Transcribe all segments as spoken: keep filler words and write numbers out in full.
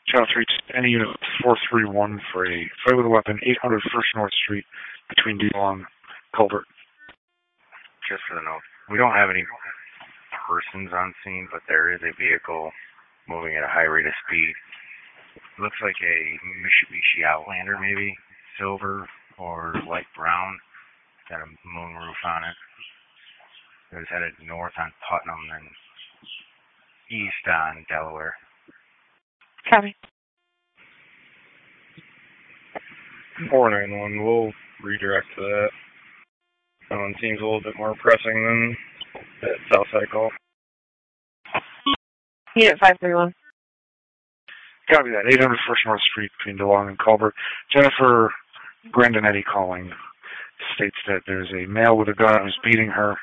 Channel three, any unit four three one for a fight with a weapon, eight hundred First North Street between DeLong and Culbert. Just for the note, we don't have any persons on scene, but there is a vehicle moving at a high rate of speed. Looks like a Mitsubishi Outlander, maybe silver or light brown. Got a moonroof on it. It was headed north on Putnam and east on Delaware. Copy. four nine one, we'll redirect to that. That one seems a little bit more pressing than that Southside call. Unit five three one. Copy that. eight hundred First North Street between DeLong and Culbert. Jennifer Grandinetti calling. States that there's a male with a gun who's beating her.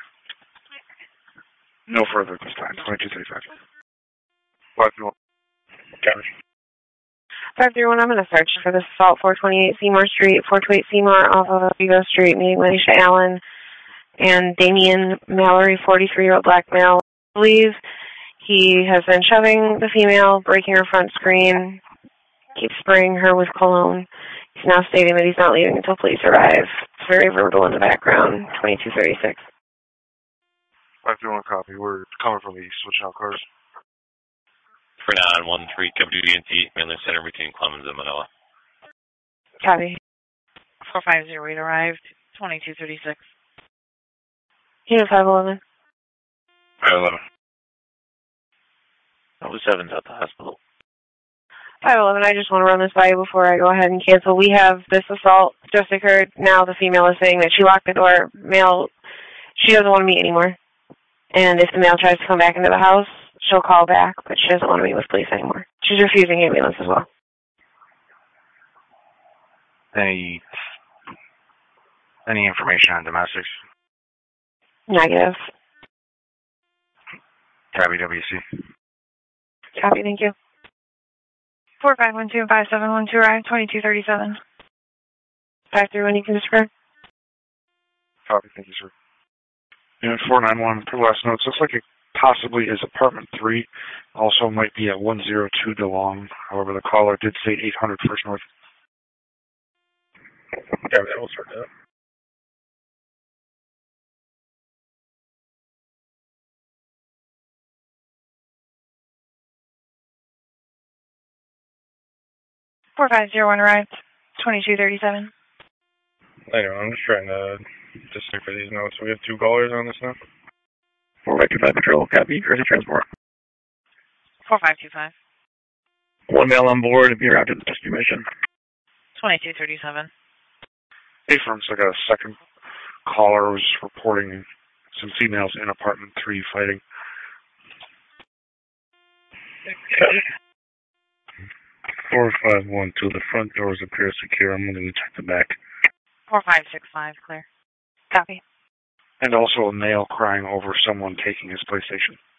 No further at this time. twenty-two thirty-five. five three one. Copy. five three one, I'm going to search for this assault, four twenty-eight Seymour Street, four twenty-eight Seymour off of Vigo Street, meeting Lanisha Allen and Damian Mallory, forty-three-year-old black male. I believe he has been shoving the female, breaking her front screen, keeps spraying her with cologne. He's now stating that he's not leaving until police arrive. It's very verbal in the background, twenty-two thirty-six. five three one copy. We're coming from the switch out cars. For now, one three W D N T, mainland center between Clemens and Manila. Copy. four five zero eight arrived, twenty-two thirty-six. Unit five eleven. five eleven. oh seven's at the hospital. five eleven, I just want to run this by you before I go ahead and cancel. We have this assault just occurred. Now the female is saying that she locked the door. Male, she doesn't want to meet anymore. And if the male tries to come back into the house, she'll call back, but she doesn't want to meet with police anymore. She's refusing ambulance as well. Any, any information on domestics? Negative. Copy W C. Copy, thank you. four five one two five seven one two arrived, twenty-two thirty-seven. five three one, you can describe. Copy, thank you, sir. Unit four nine one, per last notes, looks like it possibly is apartment three. Also might be at one oh two DeLong. However, the caller did state eight hundred First North. Yeah, we'll start that. four five zero one arrived, twenty-two thirty-seven. I know, I'm just trying to decipher these notes. We have two callers on this now. four five two five Patrol, copy, Jersey Transport. four five two five. One male on board, be routed to the rescue mission. twenty-two thirty-seven. Hey, firms, I got a second caller who was reporting some females in apartment three fighting. four five one two, the front doors appear secure. I'm going to check the back. four five six five, clear. Copy. And also a male crying over someone taking his PlayStation.